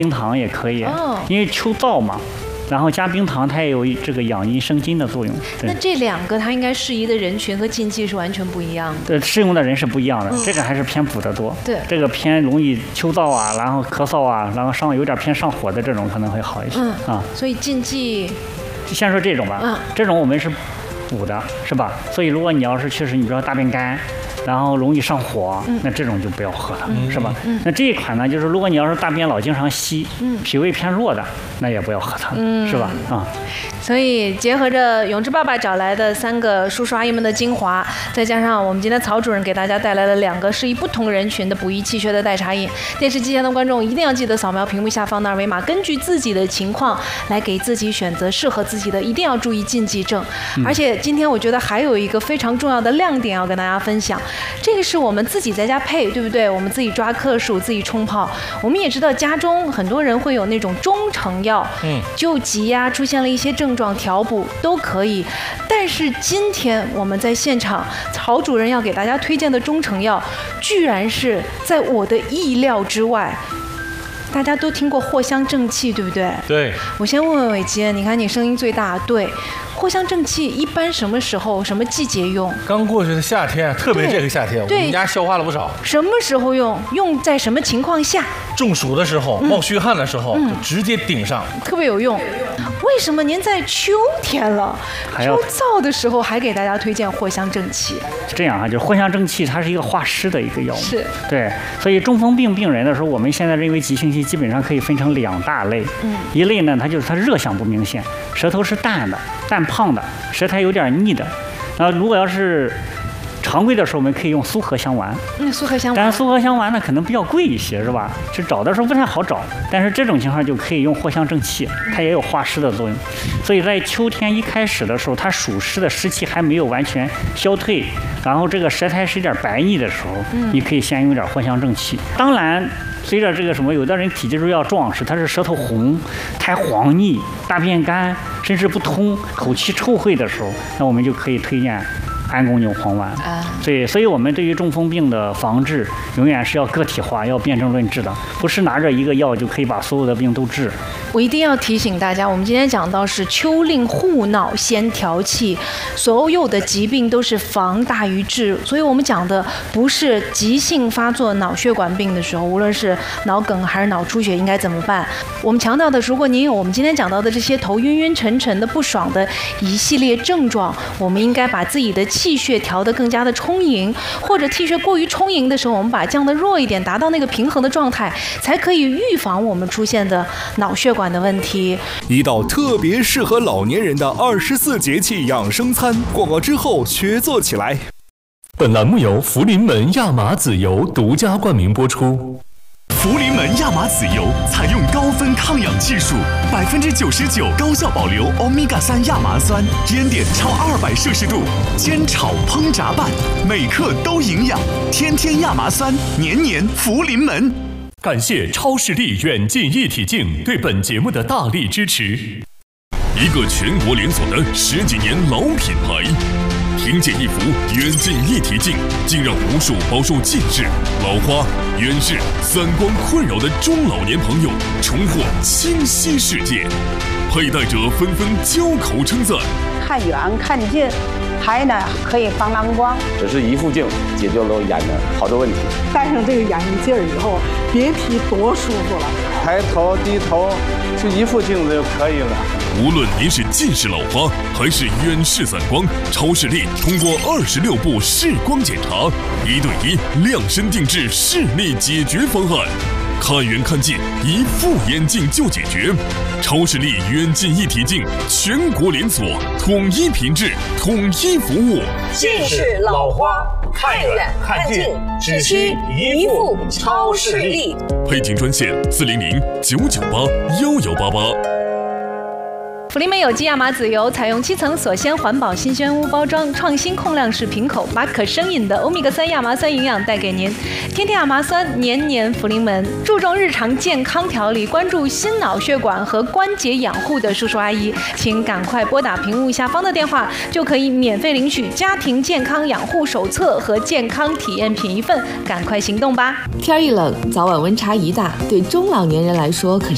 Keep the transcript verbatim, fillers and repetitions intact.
冰糖也可以，哦、因为秋燥嘛。然后加冰糖，它也有这个养阴生津的作用。 那这两个它应该适宜的人群和禁忌是完全不一样的。 对，适用的人是不一样的。嗯、这个还是偏补的多。 对， 这个偏容易秋燥啊，然后咳嗽啊，然后上有点偏上火的这种可能会好一些。嗯啊， 所以禁忌， 先说这种吧。嗯，这种我们是补的，是吧？所以如果你要是确实你比如说大便干。然后容易上火，嗯、那这种就不要喝了，嗯、是吧？嗯、那这一款呢，就是如果你要是大便老经常稀，嗯、脾胃偏弱的，那也不要喝它，嗯、是吧？啊、嗯。 所以结合着永志爸爸找来的三个叔叔阿姨们的精华，再加上我们今天曹主任给大家带来了两个适宜不同人群的补益气血的代茶饮，电视机前的观众一定要记得扫描屏幕下方的二维码，根据自己的情况来给自己选择适合自己的，一定要注意禁忌症。嗯、而且今天我觉得还有一个非常重要的亮点要跟大家分享。这个是我们自己在家配，对不对？我们自己抓克数，自己冲泡。我们也知道家中很多人会有那种中成药，嗯，救急呀、啊，出现了一些症状调补都可以。但是今天我们在现场，曹主任要给大家推荐的中成药，居然是在我的意料之外。大家都听过藿香正气，对不对？ 对。 我先问问伟杰，你看你声音最大，对。藿香正气一般什么时候、什么季节用？ 刚过去的夏天，特别这个夏天，我们家消化了不少。 什么时候用？用在什么情况下？ 中暑的时候，冒虚汗的时候，嗯、就直接顶上， 特别有用。为什么您在秋天了、秋燥的时候还给大家推荐藿香正气？ 这样啊，就是藿香正气，它是一个化湿的一个药物。 是。 对，所以中风病病人的时候，我们现在认为急性期基本上可以分成两大类。嗯。一类呢，它就是它热象不明显，舌头是淡的。淡胖的，舌苔有点腻的，然后如果要是常规的时候，我们可以用苏合香丸。 嗯，苏合香丸。 但是苏合香丸呢，可能比较贵一些，是吧？就找的时候不太好找。但是这种情况就可以用藿香正气，它也有化湿的作用。所以在秋天一开始的时候，它暑湿的湿气还没有完全消退，然后这个舌苔是有点白腻的时候，嗯、你可以先用点藿香正气。当然。随着这个什么，有的人体积数要壮实，他是舌头红、苔黄腻、大便干，甚至不通、口气臭秽的时候，那我们就可以推荐安宫牛黄丸。啊，所以，所以我们对于中风病的防治，永远是要个体化，要辨证论治的，不是拿着一个药就可以把所有的病都治。 我一定要提醒大家，我们今天讲到是秋令护脑先调气，所有的疾病都是防大于治，所以我们讲的不是急性发作脑血管病的时候，无论是脑梗还是脑出血应该怎么办。我们强调的，如果您有我们今天讲到的这些头晕晕沉沉的不爽的一系列症状，我们应该把自己的气血调得更加的充盈，或者气血过于充盈的时候，我们把它降得弱一点，达到那个平衡的状态，才可以预防我们出现的脑血管的问题。 一道特别适合老年人的二十四节气养生餐，广告之后学做起来。 本栏目由福临门亚麻籽油独家冠名播出。 福临门亚麻籽油采用高分抗氧技术，百分之九十九高效保留欧米伽三亚麻酸，烟点超二百摄氏度，煎炒烹炸拌，每克都营养。天天亚麻酸，年年福临门。 感谢超视力远近一体镜对本节目的大力支持。 一个全国连锁的十几年老品牌，听见一幅远近一体镜，竟让无数饱受近视、老花、远视、散光困扰的中老年朋友重获清晰世界，佩戴者纷纷交口称赞。 看远看近，还呢可以防蓝光。 只是一副镜解决了眼的好多问题。 戴上这个眼镜以后，别提多舒服了。 抬头低头就一副镜子就可以了。 无论您是近视老花还是远视散光，超视力通过二十六步视光检查，一对一量身定制视力解决方案。看远看近，一副眼镜就解决。超视力远近一体镜全国连锁，统一品质，统一服务。 近视老花，看远看近，只需一副超视力。 配镜专线：四零零九九八幺幺八八。 福临门有机亚麻籽油采用七层锁鲜环保新鲜屋包装，创新控量式瓶口，把可生饮的欧米伽三亚麻酸营养带给您。天天亚麻酸，年年福临门，注重日常健康调理，关注心脑血管和关节养护的叔叔阿姨，请赶快拨打屏幕下方的电话，就可以免费领取家庭健康养护手册和健康体验品一份，赶快行动吧！ 天一冷，早晚温差一大，对中老年人来说可是